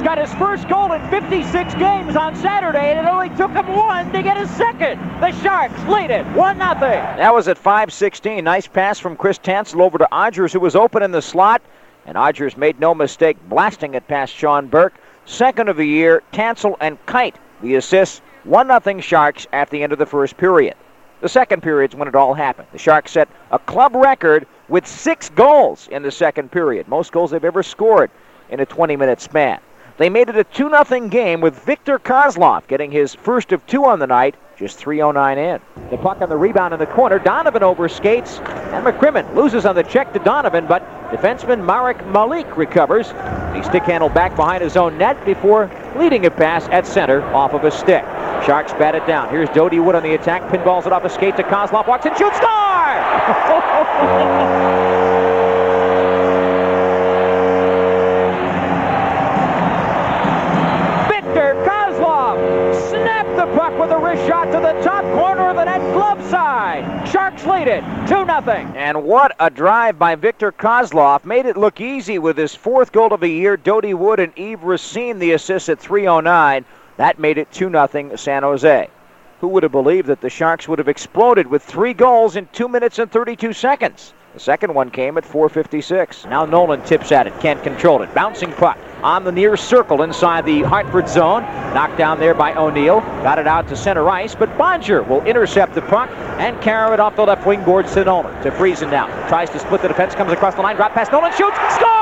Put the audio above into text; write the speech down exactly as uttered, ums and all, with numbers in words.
got his first goal in fifty-six games on Saturday, and it only took him one to get his second. The Sharks lead it one nothing. That was at five sixteen. Nice pass from Chris Tansel over to Odgers, who was open in the slot. And Odgers made no mistake blasting it past Sean Burke. Second of the year, Tansel and Kite, the assists. one nothing Sharks at the end of the first period. The second period's when it all happened. The Sharks set a club record with six goals in the second period. Most goals they've ever scored in a twenty-minute span. They made it a two nothing game with Viktor Kozlov getting his first of two on the night, just three oh nine in. The puck on the rebound in the corner. Donovan overskates, and McCrimmon loses on the check to Donovan, but defenseman Marek Malik recovers. He stick handled back behind his own net before leading a pass at center off of a stick. Sharks bat it down. Here's Dodie Wood on the attack. Pinballs it off a skate to Kozlov. Walks in, shoots, score! Viktor Kozlov snapped the puck with a wrist shot to the top corner of the net, glove side. Sharks lead it two nothing. And what a drive by Viktor Kozlov. Made it look easy with his fourth goal of the year. Dodie Wood and Yves Racine the assist at three oh nine. That made it two nothing San Jose. Who would have believed that the Sharks would have exploded with three goals in two minutes and thirty-two seconds? The second one came at four fifty-six. Now Nolan tips at it, can't control it. Bouncing puck on the near circle inside the Hartford zone. Knocked down there by O'Neill. Got it out to center ice, but Bodger will intercept the puck and carry it off the left wing boards to Nolan. To Friesen now. Tries to split the defense, comes across the line, drop pass, Nolan shoots, scores!